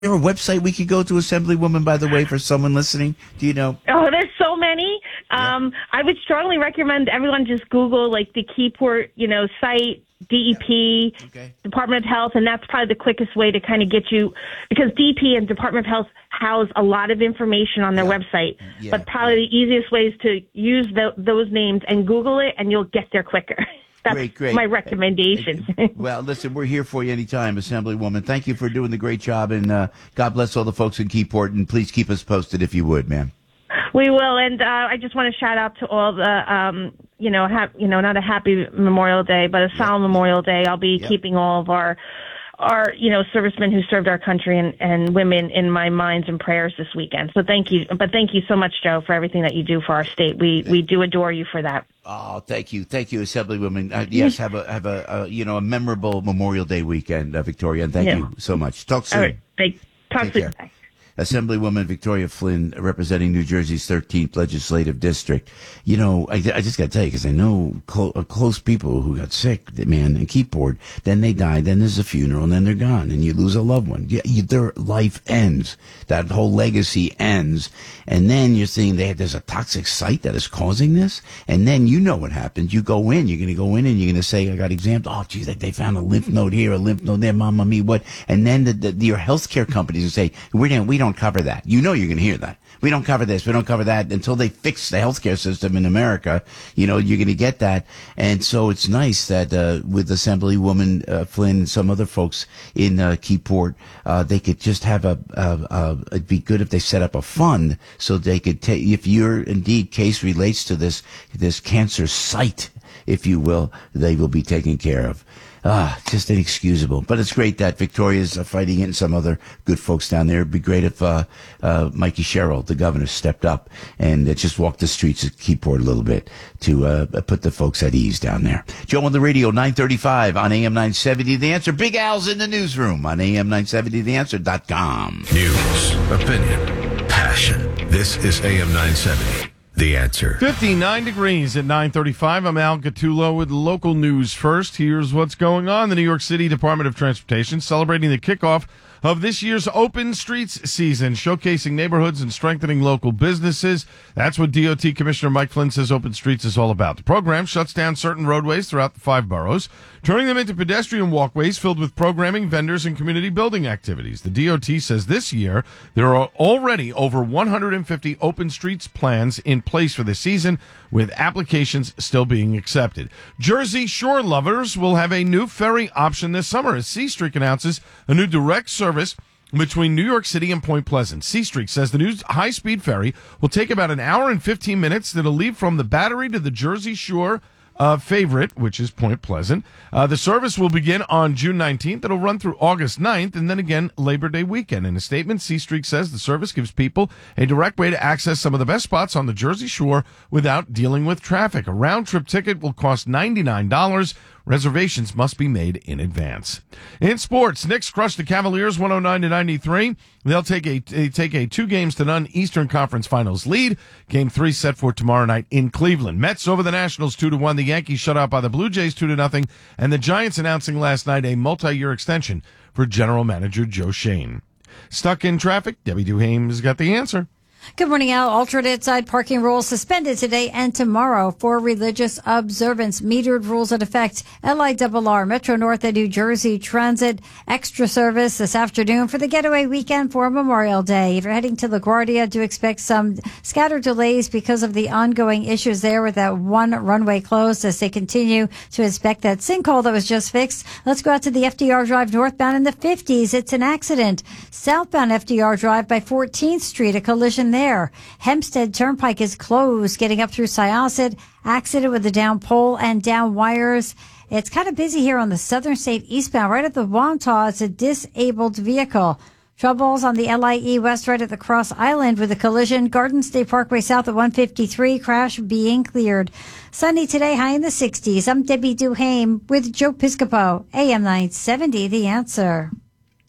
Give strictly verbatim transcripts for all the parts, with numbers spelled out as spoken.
there a website we could go to, Assemblywoman, by the way, for someone listening? Do you know? Oh, there's so many. Um, Yeah. I would strongly recommend everyone just Google, like, the Keyport, you know, site, D E P, Okay. Department of Health, and that's probably the quickest way to kind of get you, because D E P and Department of Health house a lot of information on their Yeah. website. Yeah. But probably the easiest way is to use tho- those names and Google it, and you'll get there quicker. That's Great, great. my recommendation. Well, listen, we're here for you anytime, Assemblywoman. Thank you for doing the great job, and uh, God bless all the folks in Keyport, and please keep us posted if you would, ma'am. We will, and uh, I just want to shout out to all the, um, you know, ha- you know, not a happy Memorial Day, but a solemn Memorial Day. I'll be Yep. keeping all of our, our, you know, servicemen who served our country and, and women in my minds and prayers this weekend. So thank you, but thank you so much, Joe, for everything that you do for our state. We we do adore you for that. Oh, thank you, thank you, Assemblywoman. Uh, yes, have a have a, a you know a memorable Memorial Day weekend, uh, Victoria, and thank Yeah. you so much. Talk soon. All right, thank, talk Take soon. care. Assemblywoman Victoria Flynn, representing New Jersey's thirteenth legislative district. You know, I, I just got to tell you, because I know clo- uh, close people who got sick, man, and Keyport, then they die, then there's a funeral, and then they're gone, and you lose a loved one. Yeah, you, their life ends. That whole legacy ends. And then you're saying they, there's a toxic site that is causing this. And then you know what happens. You go in, you're going to go in, and you're going to say, I got examined. Oh, geez, they, they found a lymph node here, a lymph node there, mama me, what? And then the, the, your healthcare companies will say, we don't, we don't cover that. You know you're going to hear that. We don't cover this. We don't cover that until they fix the healthcare system in America. You know, you're going to get that. And so it's nice that, uh, with Assemblywoman, uh, Flynn and some other folks in, uh, Keyport, uh, they could just have a, uh, uh, it'd be good if they set up a fund so they could take, if your indeed case relates to this, this cancer site, if you will, they will be taken care of. Ah, just inexcusable. But it's great that Victoria's uh, fighting it and some other good folks down there. It'd be great if uh, uh, Mikey Sherrill, the governor, stepped up and uh, just walked the streets of Keyport a little bit to uh, put the folks at ease down there. Joe on the radio, nine thirty-five on A M nine seventy. The Answer. Big Al's in the newsroom on A M nine seventy the answer dot com. News, opinion, passion. This is A M nine seventy. The Answer. fifty-nine degrees at nine thirty-five. I'm Al Gattulo with local news first. Here's what's going on. The New York City Department of Transportation celebrating the kickoff of this year's Open Streets season, showcasing neighborhoods and strengthening local businesses. That's what D O T Commissioner Mike Flynn says Open Streets is all about. The program shuts down certain roadways throughout the five boroughs, turning them into pedestrian walkways filled with programming, vendors, and community building activities. The D O T says this year there are already over one hundred fifty Open Streets plans in place for the season, with applications still being accepted. Jersey Shore lovers will have a new ferry option this summer as Sea Streak announces a new direct service between New York City and Point Pleasant. Sea Streak says the new high-speed ferry will take about an hour and fifteen minutes that'll leave from the Battery to the Jersey Shore Uh, favorite, which is Point Pleasant. Uh, the service will begin on June nineteenth. It'll run through August ninth and then again Labor Day weekend. In a statement, Sea Streak says the service gives people a direct way to access some of the best spots on the Jersey Shore without dealing with traffic. A round-trip ticket will cost ninety-nine dollars. Reservations must be made in advance. In sports, Knicks crushed the Cavaliers one oh nine to ninety-three. They'll take a they take a two games to none Eastern Conference Finals lead. Game three set for tomorrow night in Cleveland. Mets over the Nationals two to one. The Yankees shut out by the Blue Jays two to nothing. And the Giants announcing last night a multi-year extension for General Manager Joe Shane. Stuck in traffic? Debbie Duhaime has got the answer. Good morning, Al. Alternate side parking rules suspended today and tomorrow for religious observance. Metered rules in effect. L I R R, Metro North and New Jersey Transit, extra service this afternoon for the getaway weekend for Memorial Day. If you're heading to LaGuardia, do expect some scattered delays because of the ongoing issues there with that one runway closed as they continue to inspect that sinkhole that was just fixed. Let's go out to the F D R Drive northbound in the fifties. It's an accident. Southbound F D R Drive by fourteenth Street, a collision there. Hempstead Turnpike is closed, getting up through Syosset. Accident with the down pole and down wires. It's kind of busy here on the Southern State eastbound, right at the Wantagh. It's a disabled vehicle. Troubles on the L I E West right at the Cross Island with a collision. Garden State Parkway south at one fifty-three. Crash being cleared. Sunny today, high in the sixties. I'm Debbie Duhaime with Joe Piscopo. A M nine seventy, The Answer.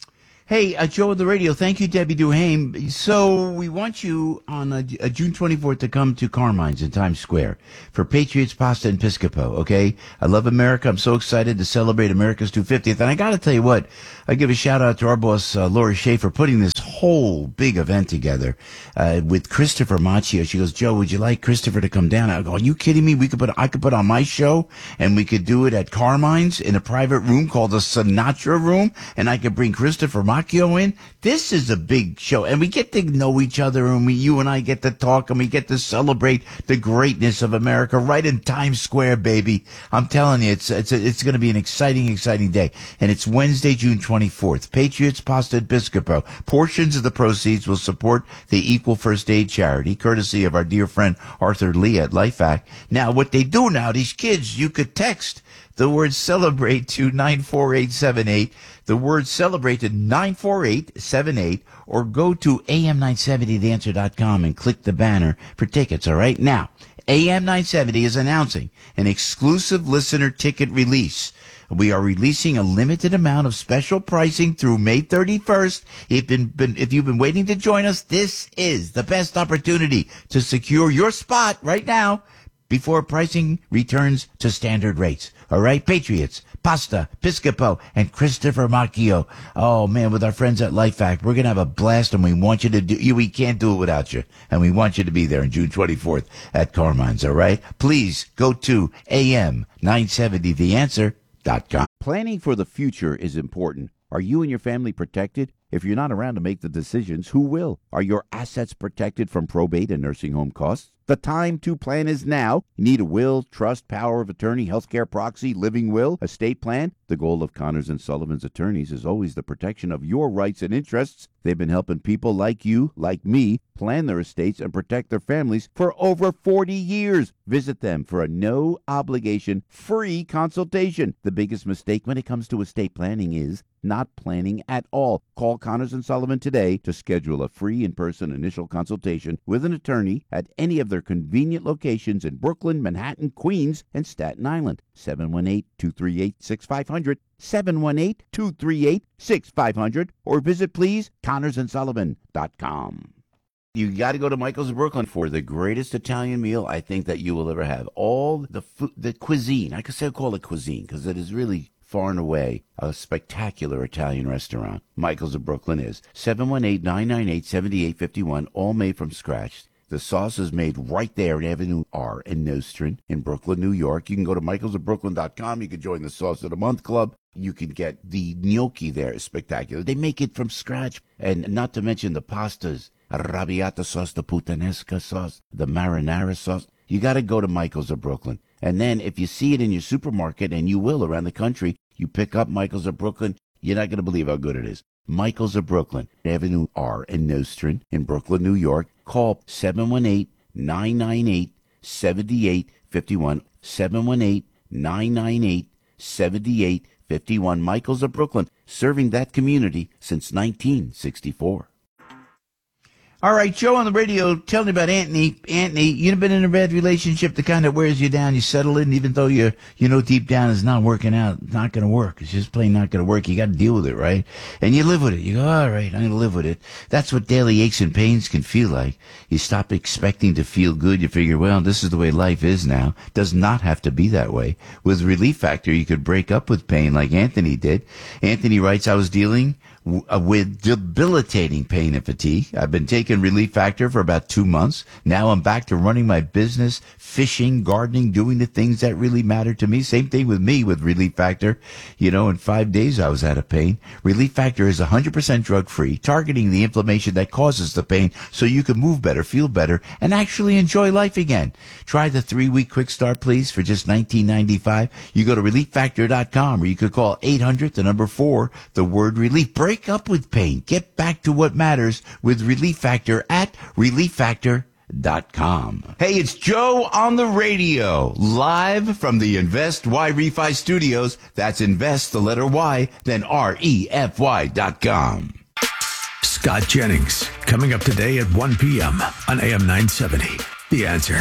Hey, uh, Joe of the radio. Thank you, Debbie Duhame. So we want you on uh, uh, June twenty-fourth to come to Carmine's in Times Square for Patriots Pasta and Piscopo, okay? I love America. I'm so excited to celebrate America's two hundred fiftieth. And I got to tell you what, I give a shout out to our boss, uh, Lori Schaefer, putting this whole big event together uh, with Christopher Macchio. She goes, Joe, would you like Christopher to come down? I go, are you kidding me? We could put, I could put on my show and we could do it at Carmine's in a private room called the Sinatra Room, and I could bring Christopher Macchio in. This is a big show, and we get to know each other, and we, you and I get to talk, and we get to celebrate the greatness of America right in Times Square, baby. I'm telling you, it's it's it's going to be an exciting, exciting day, and it's Wednesday, June twenty-fourth. Patriots Pasta and Piscopo. Portions of the proceeds will support the Equal First Aid charity, courtesy of our dear friend Arthur Lee at LifeAct. Now, what they do now, these kids, you could text the word celebrate to nine four eight seven eight, the word celebrate to nine four eight seven eight, or go to A M nine seventy the answer dot com and click the banner for tickets, all right? Now, A M nine seventy is announcing an exclusive listener ticket release. We are releasing a limited amount of special pricing through May thirty-first. If, been, been, if you've been waiting to join us, this is the best opportunity to secure your spot right now before pricing returns to standard rates. All right, Patriots, Pasta, Piscopo, and Christopher Macchio. Oh, man, with our friends at LifeAct, we're going to have a blast, and we want you to do you. We can't do it without you, and we want you to be there on June twenty-fourth at Carmine's, all right? Please go to A M nine seventy the answer dot com. Planning for the future is important. Are you and your family protected? If you're not around to make the decisions, who will? Are your assets protected from probate and nursing home costs? The time to plan is now. You need a will, trust, power of attorney, healthcare proxy, living will, estate plan. The goal of Connors and Sullivan's attorneys is always the protection of your rights and interests. They've been helping people like you, like me, plan their estates and protect their families for over forty years. Visit them for a no-obligation, free consultation. The biggest mistake when it comes to estate planning is not planning at all. Call Connors and Sullivan today to schedule a free in-person initial consultation with an attorney at any of their convenient locations in Brooklyn, Manhattan, Queens, and Staten Island. seven one eight, two three eight, six five zero zero, seven one eight, two three eight, six five zero zero, or visit, please, Connors and Sullivan dot com. You got to go to Michael's of Brooklyn for the greatest Italian meal I think that you will ever have. All the food, the cuisine, I could say call it cuisine because it is really far and away a spectacular Italian restaurant. Michael's of Brooklyn is seven one eight, nine nine eight, seven eight five one, all made from scratch. The sauce is made right there in Avenue R in Nostrand in Brooklyn, New York. You can go to michaels of brooklyn dot com. You can join the Sauce of the Month Club. You can get the gnocchi there. It's spectacular. They make it from scratch. And not to mention the pastas, arrabbiata sauce, the puttanesca sauce, the marinara sauce. You got to go to Michael's of Brooklyn. And then if you see it in your supermarket, and you will around the country, you pick up Michael's of Brooklyn, you're not going to believe how good it is. Michael's of Brooklyn, Avenue R in Nostrand in Brooklyn, New York. Call seven one eight, nine nine eight, seven eight five one, seven one eight, nine nine eight, seven eight five one. Michael's of Brooklyn, serving that community since nineteen sixty-four. All right, Joe on the radio, tell me about Anthony. Anthony, you've been in a bad relationship that kind of wears you down. You settle in, even though you you know deep down it's not working out. It's not going to work. It's just plain not going to work. You got to deal with it, right? And you live with it. You go, all right, I'm going to live with it. That's what daily aches and pains can feel like. You stop expecting to feel good. You figure, well, this is the way life is now. Does not have to be that way. With Relief Factor, you could break up with pain like Anthony did. Anthony writes, I was dealing with debilitating pain and fatigue. I've been taking Relief Factor for about two months. Now I'm back to running my business, fishing, gardening, doing the things that really matter to me. Same thing with me with Relief Factor. You know, in five days I was out of pain. Relief Factor is one hundred percent drug-free, targeting the inflammation that causes the pain so you can move better, feel better, and actually enjoy life again. Try the three-week quick start, please, for just nineteen ninety-five. You go to relief factor dot com, or you could call eight hundred, the number four, the word relief. Break up with pain. Get back to what matters with Relief Factor at relief factor dot com. Hey, it's Joe on the radio, live from the Invest Y Refi Studios. That's Invest, the letter Y, then R E F Y dot com. Scott Jennings, coming up today at one p.m. on A M nine seventy. The Answer.